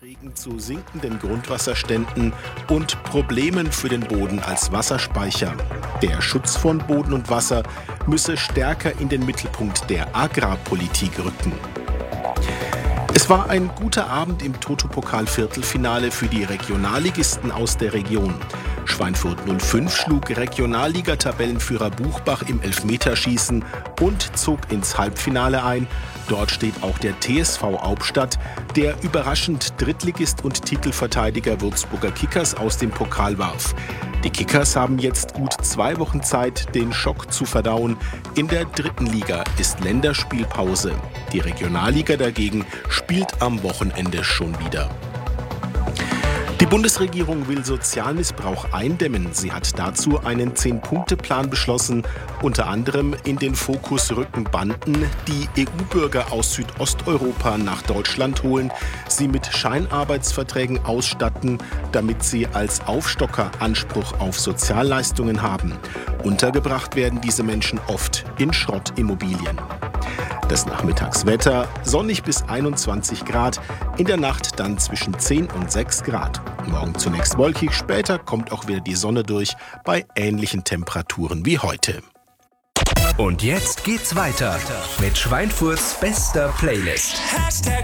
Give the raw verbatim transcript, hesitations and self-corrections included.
Regen zu sinkenden Grundwasserständen und Problemen für den Boden als Wasserspeicher. Der Schutz von Boden und Wasser müsse stärker in den Mittelpunkt der Agrarpolitik rücken. Es war ein guter Abend im Toto-Pokal-Viertelfinale für die Regionalligisten aus der Region. Schweinfurt null fünf schlug Regionalliga-Tabellenführer Buchbach im Elfmeterschießen und zog ins Halbfinale ein. Dort steht auch der T S V Aubstadt, der überraschend Drittligist und Titelverteidiger Würzburger Kickers aus dem Pokal warf. Die Kickers haben jetzt gut zwei Wochen Zeit, den Schock zu verdauen. In der dritten Liga ist Länderspielpause. Die Regionalliga dagegen spielt am Wochenende schon wieder. Die Bundesregierung will Sozialmissbrauch eindämmen. Sie hat dazu einen Zehn-Punkte-Plan beschlossen. Unter anderem in den Fokus rücken Banden, die E U-Bürger aus Südosteuropa nach Deutschland holen, sie mit Scheinarbeitsverträgen ausstatten, damit sie als Aufstocker Anspruch auf Sozialleistungen haben. Untergebracht werden diese Menschen oft in Schrottimmobilien. Das Nachmittagswetter sonnig bis einundzwanzig Grad, in der Nacht dann zwischen zehn und sechs Grad. Morgen zunächst wolkig, später kommt auch wieder die Sonne durch bei ähnlichen Temperaturen wie heute. Und jetzt geht's weiter mit Schweinfurts bester Playlist. Hashtag